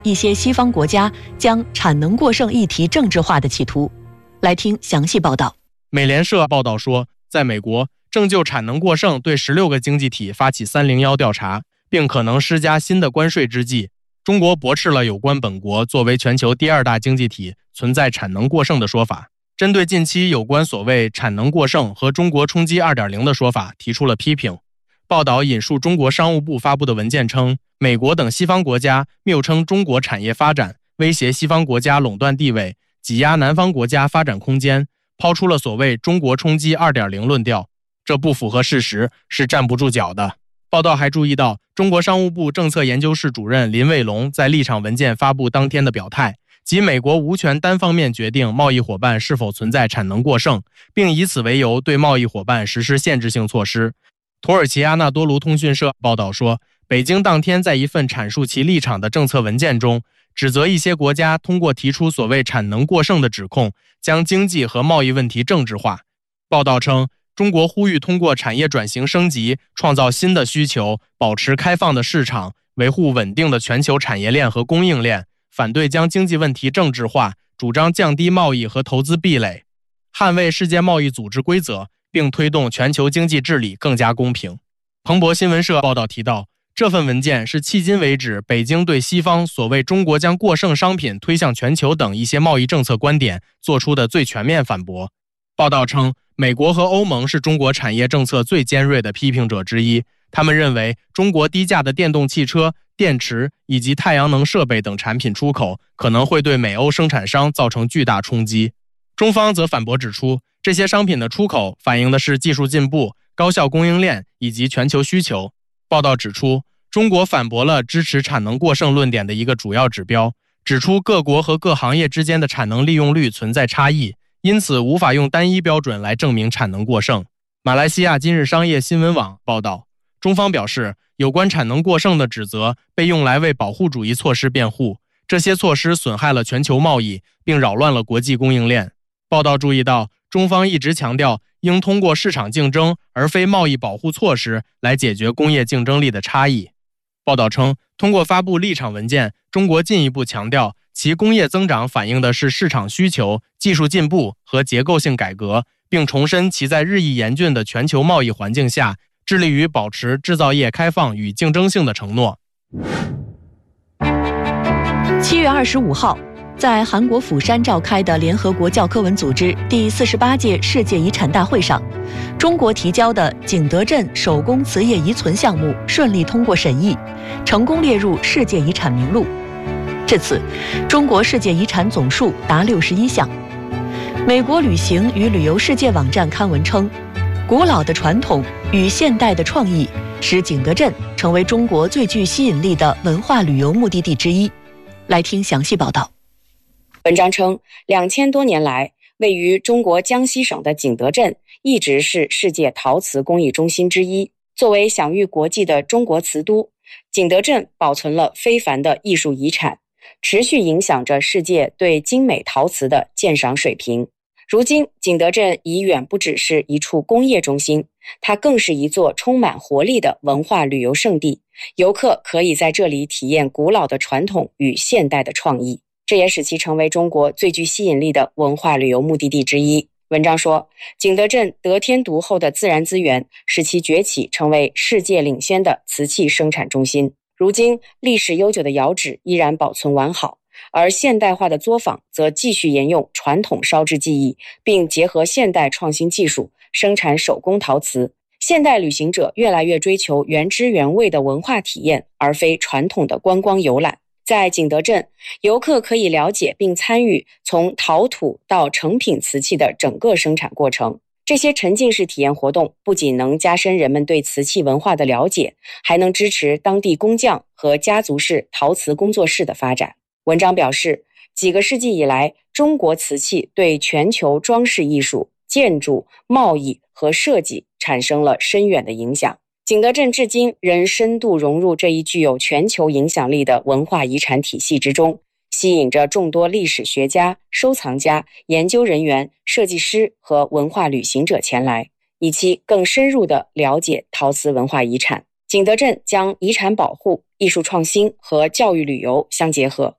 一些西方国家将产能过剩议题政治化的企图。来听详细报道。 美联社报道说，在美国正就产能过剩对16个经济体发起301调查，并可能施加新的关税之际，中国驳斥了有关本国作为全球第2大经济体存在产能过剩的说法，针对近期有关所谓产能过剩和中国冲击 2.0 的说法提出了批评。报道引述中国商务部发布的文件称，美国等西方国家谬称中国产业发展，威胁西方国家垄断地位，挤压南方国家发展空间，抛出了所谓中国冲击 2.0 论调，这不符合事实，是站不住脚的。报道还注意到，中国商务部政策研究室主任林卫龙在立场文件发布当天的表态，即美国无权单方面决定贸易伙伴是否存在产能过剩，并以此为由对贸易伙伴实施限制性措施。土耳其阿纳多卢通讯社报道说，北京当天在一份阐述其立场的政策文件中，指责一些国家通过提出所谓产能过剩的指控，将经济和贸易问题政治化。报道称，中国呼吁通过产业转型升级，创造新的需求，保持开放的市场，维护稳定的全球产业链和供应链，反对将经济问题政治化，主张降低贸易和投资壁垒，捍卫世界贸易组织规则，并推动全球经济治理更加公平。彭博新闻社报道提到，这份文件是迄今为止北京对西方所谓中国将过剩商品推向全球等一些贸易政策观点做出的最全面反驳。报道称，美国和欧盟是中国产业政策最尖锐的批评者之一，他们认为中国低价的电动汽车、电池以及太阳能设备等产品出口可能会对美欧生产商造成巨大冲击。中方则反驳指出，这些商品的出口反映的是技术进步、高效供应链以及全球需求。报道指出，中国反驳了支持产能过剩论点的一个主要指标，指出各国和各行业之间的产能利用率存在差异，因此无法用单一标准来证明产能过剩。马来西亚今日商业新闻网报道，中方表示，有关产能过剩的指责被用来为保护主义措施辩护，这些措施损害了全球贸易，并扰乱了国际供应链。报道注意到，中方一直强调应通过市场竞争而非贸易保护措施来解决工业竞争力的差异。报道称，通过发布立场文件，中国进一步强调其工业增长反映的是市场需求、技术进步和结构性改革，并重申其在日益严峻的全球贸易环境下致力于保持制造业开放与竞争性的承诺。 7月25号，在韩国釜山召开的联合国教科文组织第48届世界遗产大会上，中国提交的景德镇手工瓷业遗存项目顺利通过审议，成功列入世界遗产名录。至此，中国世界遗产总数达61项。美国旅行与旅游世界网站刊文称，古老的传统与现代的创意使景德镇成为中国最具吸引力的文化旅游目的地之一。来听详细报道。 文章称，2000多年来，位于中国江西省的景德镇一直是世界陶瓷工艺中心之一。作为享誉国际的中国瓷都，景德镇保存了非凡的艺术遗产，持续影响着世界对精美陶瓷的鉴赏水平。如今，景德镇已远不只是一处工业中心，它更是一座充满活力的文化旅游胜地，游客可以在这里体验古老的传统与现代的创意，这也使其成为中国最具吸引力的文化旅游目的地之一。文章说，景德镇得天独厚的自然资源使其崛起成为世界领先的瓷器生产中心。如今，历史悠久的窑址依然保存完好，而现代化的作坊则继续沿用传统烧制技艺，并结合现代创新技术生产手工陶瓷。现代旅行者越来越追求原汁原味的文化体验，而非传统的观光游览。在景德镇，游客可以了解并参与从陶土到成品瓷器的整个生产过程。这些沉浸式体验活动不仅能加深人们对瓷器文化的了解，还能支持当地工匠和家族式陶瓷工作室的发展。文章表示，几个世纪以来，中国瓷器对全球装饰艺术、建筑、贸易和设计产生了深远的影响。景德镇至今仍深度融入这一具有全球影响力的文化遗产体系之中，吸引着众多历史学家、收藏家、研究人员、设计师和文化旅行者前来，以期更深入地了解陶瓷文化遗产。景德镇将遗产保护、艺术创新和教育旅游相结合，